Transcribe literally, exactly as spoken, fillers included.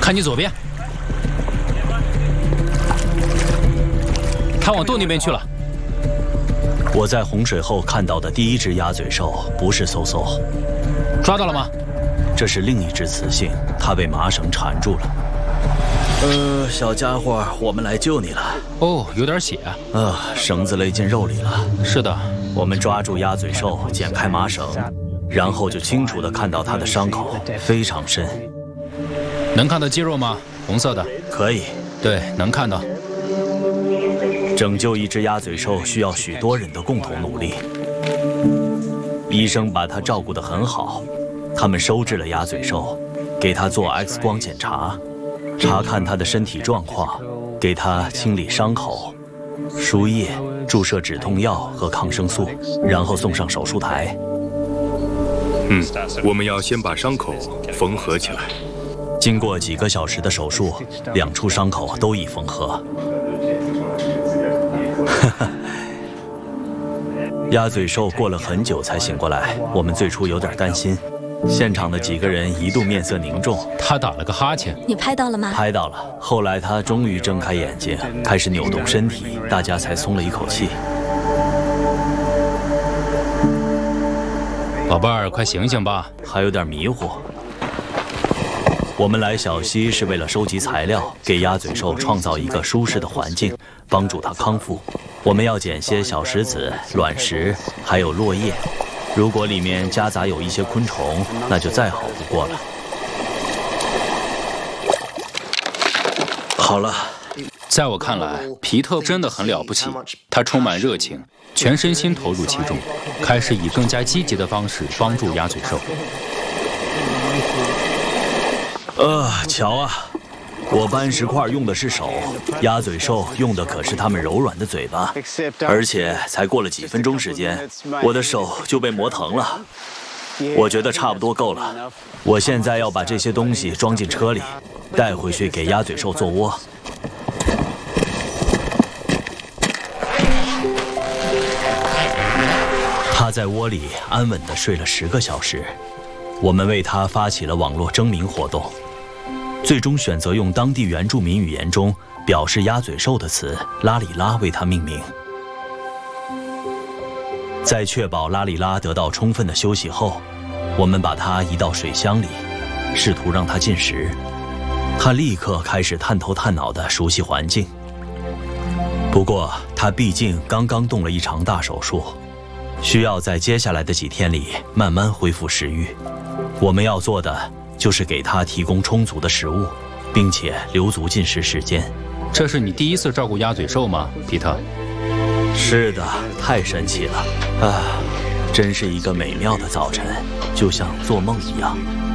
看你左边，他往洞那边去了。 我在洪水后看到的第一只鸭嘴兽不是嗖嗖， 抓到了吗？ 这是另一只雌性，它被麻绳缠住了。呃，小家伙，我们来救你了。 哦，有点血啊。 呃，绳子勒进肉里了。 是的， 我们抓住鸭嘴兽，剪开麻绳，然后就清楚地看到它的伤口非常深。 能看到肌肉吗？红色的。 可以。 对，能看到。 拯救一只鸭嘴兽需要许多人的共同努力。医生把它照顾得很好，他们收治了鸭嘴兽，给它做 X 光检查。查看他的身体状况，给他清理伤口、输液、注射止痛药和抗生素，然后送上手术台。 嗯，我们要先把伤口缝合起来。 经过几个小时的手术，两处伤口都已缝合。鸭嘴兽过了很久才醒过来，我们最初有点担心。现场的几个人一度面色凝重。 他打了个哈欠。 你拍到了吗？ 拍到了。后来他终于睁开眼睛，开始扭动身体，大家才松了一口气。 宝贝儿，快醒醒吧， 还有点迷糊。我们来小溪是为了收集材料，给鸭嘴兽创造一个舒适的环境，帮助它康复。我们要捡些小石子、卵石，还有落叶。如果里面夹杂有一些昆虫，那就再好不过了。好了， 在我看来，皮特真的很了不起，他充满热情，全身心投入其中，开始以更加积极的方式帮助鸭嘴兽。 呃，瞧啊，我搬石块用的是手，鸭嘴兽用的可是它们柔软的嘴巴，而且才过了几分钟时间，我的手就被磨疼了。我觉得差不多够了，我现在要把这些东西装进车里，带回去给鸭嘴兽做窝。它在窝里安稳地睡了十个小时，我们为它发起了网络征名活动。最终选择用当地原住民语言中表示鸭嘴兽的词拉里拉为它命名。在确保拉里拉得到充分的休息后，我们把它移到水箱里，试图让它进食。它立刻开始探头探脑地熟悉环境。不过它毕竟刚刚动了一场大手术，需要在接下来的几天里慢慢恢复食欲。我们要做的就是给它提供充足的食物，并且留足进食时间。 这是你第一次照顾鸭嘴兽吗，皮特？ 是的，太神奇了啊！真是一个美妙的早晨，就像做梦一样。